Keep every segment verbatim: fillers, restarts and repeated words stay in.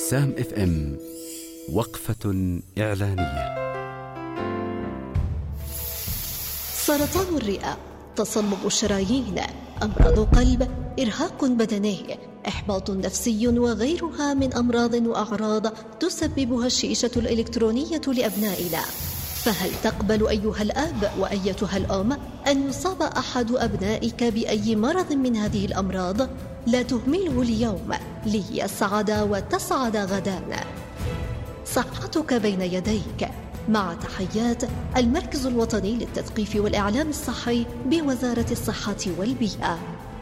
سام اف ام وقفة إعلانية. سرطان الرئة، تصلب الشرايين، أمراض قلب، إرهاق بدني، إحباط نفسي وغيرها من أمراض وأعراض تسببها الشيشة الإلكترونية لأبنائنا. فهل تقبل أيها الآب وأيتها الأم أن يصاب أحد أبنائك بأي مرض من هذه الأمراض؟ لا تهمله اليوم ليسعد وتسعد غدا. صحتك بين يديك، مع تحيات المركز الوطني للتثقيف والإعلام الصحي بوزارة الصحة والبيئة.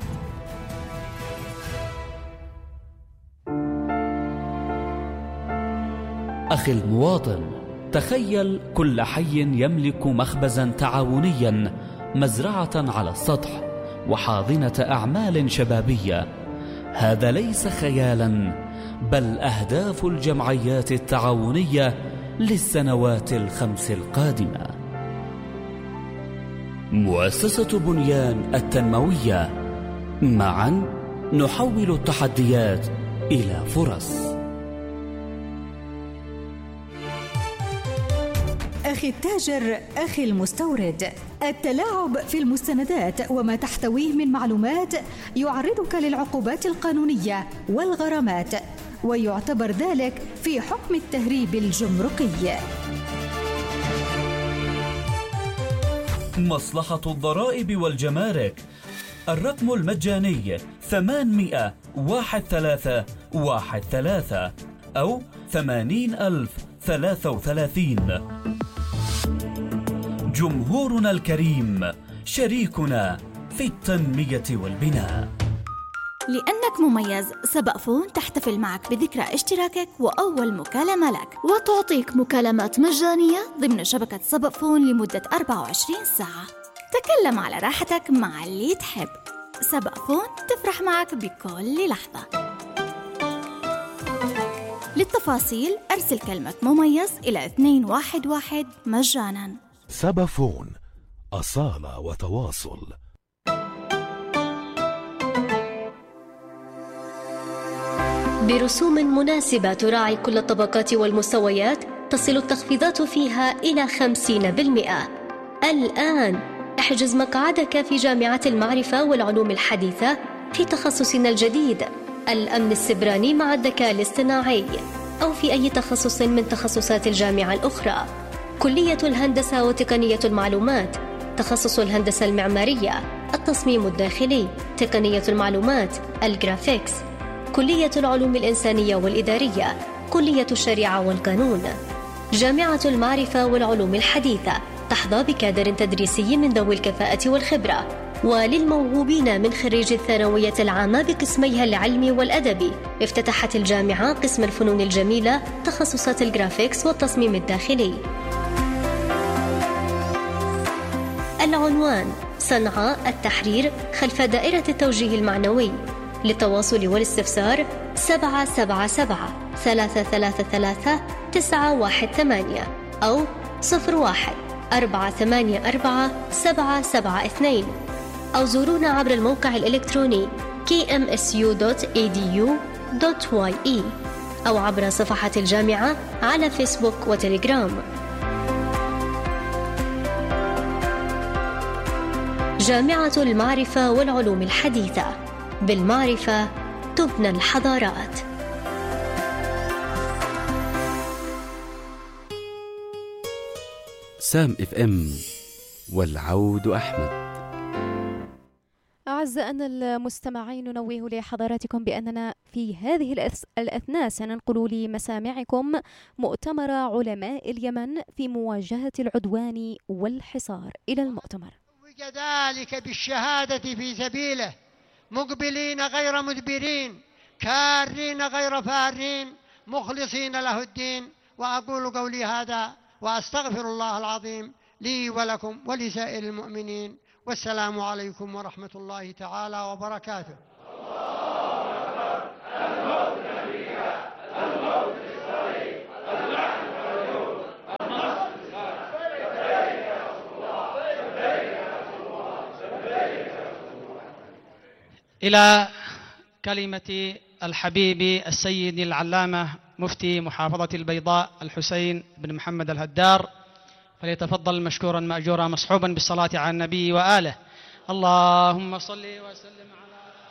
أخي المواطن، تخيل كل حي يملك مخبزا تعاونيا، مزرعة على السطح، وحاضنة أعمال شبابية. هذا ليس خيالا، بل أهداف الجمعيات التعاونية للسنوات الخمس القادمة. مؤسسة بنيان التنموية، معا نحول التحديات إلى فرص. أخي التاجر، أخي المستورد، التلاعب في المستندات وما تحتويه من معلومات يعرضك للعقوبات القانونية والغرامات، ويعتبر ذلك في حكم التهريب الجمركي. مصلحة الضرائب والجمارك، الرقم المجاني ثمانمائة واحد ثلاثة واحد ثلاثة أو ثمانين ألف ثلاثة وثلاثين. جمهورنا الكريم، شريكنا في التنمية والبناء. لأنك مميز، سبق فون تحتفل معك بذكرى اشتراكك وأول مكالمة لك، وتعطيك مكالمات مجانية ضمن شبكة سبق فون لمدة أربعة وعشرين ساعة. تكلم على راحتك مع اللي تحب. سبق فون تفرح معك بكل لحظة. للتفاصيل أرسل كلمة مميز إلى اثنين واحد واحد مجانا. سبق فون، أصالة وتواصل. برسوم مناسبة تراعي كل الطبقات والمستويات، تصل التخفيضات فيها إلى خمسين بالمئة. الآن احجز مقعدك في جامعة المعرفة والعلوم الحديثة في تخصصنا الجديد الأمن السبراني مع الذكاء الاصطناعي، أو في أي تخصص من تخصصات الجامعة الأخرى. كلية الهندسة وتقنية المعلومات، تخصص الهندسة المعمارية، التصميم الداخلي، تقنية المعلومات، الجرافيكس. كلية العلوم الإنسانية والإدارية، كلية الشريعة والقانون. جامعة المعرفة والعلوم الحديثة تحظى بكادر تدريسي من ذوي الكفاءة والخبرة. وللموهوبين من خريج الثانوية العامة بقسميها العلمي والأدبي، افتتحت الجامعة قسم الفنون الجميلة، تخصصات الجرافيكس والتصميم الداخلي. العنوان: صنعاء التحرير خلف دائرة التوجيه المعنوي. للتواصل والاستفسار سبعة سبعة سبعة ثلاثة ثلاثة ثلاثة تسعة واحد ثمانية أو صفر واحد أربعة ثمانية أربعة سبعة سبعة اثنين، أو زورونا عبر الموقع الإلكتروني كي إم إس يو دوت إي دي يو دوت واي إي أو عبر صفحة الجامعة على فيسبوك وتليجرام. جامعة المعرفة والعلوم الحديثة، بالمعرفة تبنى الحضارات. سام اف ام، والعود أحمد. أعزائنا المستمعين، ننوه لحضراتكم بأننا في هذه الأثناء سننقل لمسامعكم مؤتمر علماء اليمن في مواجهة العدوان والحصار. إلى المؤتمر. وكذلك بالشهادة في سبيله، مقبلين غير مدبرين، كارين غير فارين، مخلصين له الدين. وأقول قولي هذا وأستغفر الله العظيم لي ولكم ولسائر المؤمنين، والسلام عليكم ورحمة الله تعالى وبركاته. إلى كلمة الحبيب السيد العلامة مفتي محافظة البيضاء الحسين بن محمد الهدار، فليتفضل مشكورا مأجورا مصحوبا بالصلاة على النبي وآله. اللهم صل وسلم على